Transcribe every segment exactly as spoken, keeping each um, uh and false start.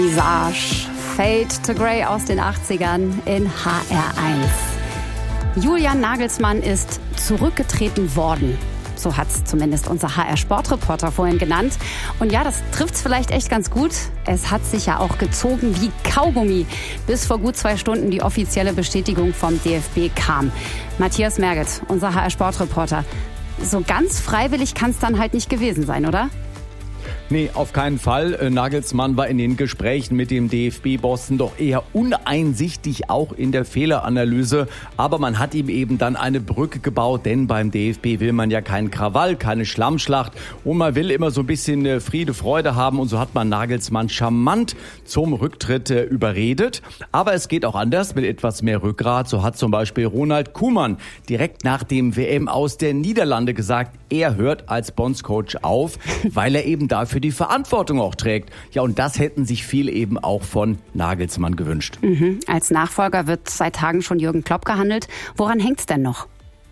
Visage, Fade to Grey aus den achtzigern in H R eins. Julian Nagelsmann ist zurückgetreten worden. So hat's zumindest unser H R-Sportreporter vorhin genannt. Und ja, das trifft's vielleicht echt ganz gut. Es hat sich ja auch gezogen wie Kaugummi, bis vor gut zwei Stunden die offizielle Bestätigung vom D F B kam. Matthias Merget, unser H R-Sportreporter. So ganz freiwillig kann's dann halt nicht gewesen sein, oder? Nee, auf keinen Fall. Nagelsmann war in den Gesprächen mit dem D F B-Bossen doch eher uneinsichtig, auch in der Fehleranalyse. Aber man hat ihm eben dann eine Brücke gebaut, denn beim D F B will man ja keinen Krawall, keine Schlammschlacht. Und man will immer so ein bisschen Friede, Freude haben. Und so hat man Nagelsmann charmant zum Rücktritt überredet. Aber es geht auch anders, mit etwas mehr Rückgrat. So hat zum Beispiel Ronald Koeman direkt nach dem W M aus der Niederlande gesagt, er hört als Bondscoach auf, weil er eben dafür die Verantwortung auch trägt. Ja, und das hätten sich viele eben auch von Nagelsmann gewünscht. Mhm. Als Nachfolger wird seit Tagen schon Jürgen Klopp gehandelt. Woran hängt's denn noch?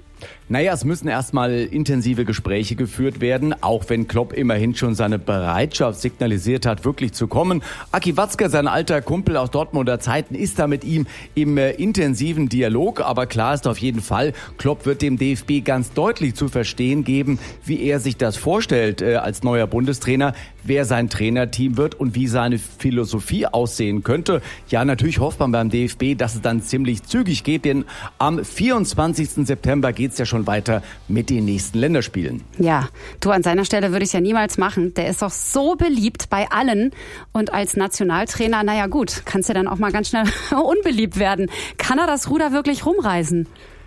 Naja, es müssen erstmal intensive Gespräche geführt werden, auch wenn Klopp immerhin schon seine Bereitschaft signalisiert hat, wirklich zu kommen. Aki Watzke, sein alter Kumpel aus Dortmunder Zeiten, ist da mit ihm im äh, intensiven Dialog. Aber klar ist auf jeden Fall, Klopp wird dem D F B ganz deutlich zu verstehen geben, wie er sich das vorstellt äh, als neuer Bundestrainer, wer sein Trainerteam wird und wie seine Philosophie aussehen könnte. Ja, natürlich hofft man beim D F B, dass es dann ziemlich zügig geht, denn am vierundzwanzigsten September geht's ja schon weiter mit den nächsten Länderspielen. Ja, du, an seiner Stelle würde ich es ja niemals machen. Der ist doch so beliebt bei allen. Und als Nationaltrainer, naja gut, kannst du dann auch mal ganz schnell unbeliebt werden. Kann er das Ruder wirklich rumreißen?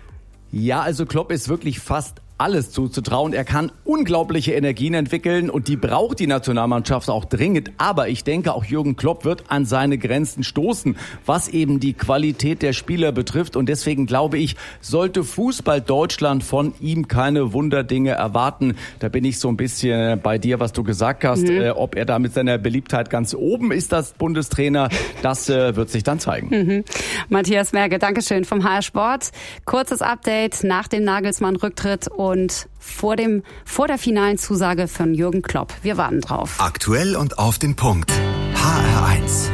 Ja, also Klopp ist wirklich fast alles zuzutrauen. Er kann unglaubliche Energien entwickeln und die braucht die Nationalmannschaft auch dringend. Aber ich denke, auch Jürgen Klopp wird an seine Grenzen stoßen, was eben die Qualität der Spieler betrifft. Und deswegen glaube ich, sollte Fußball Deutschland von ihm keine Wunderdinge erwarten. Da bin ich so ein bisschen bei dir, was du gesagt hast. Mhm. Äh, ob er da mit seiner Beliebtheit ganz oben ist, das Bundestrainer, das äh, wird sich dann zeigen. Mhm. Matthias Merge, Dankeschön vom H R Sport. Kurzes Update nach dem Nagelsmann-Rücktritt und vor dem, vor der finalen Zusage von Jürgen Klopp. Wir warten drauf. Aktuell und auf den Punkt. H R eins.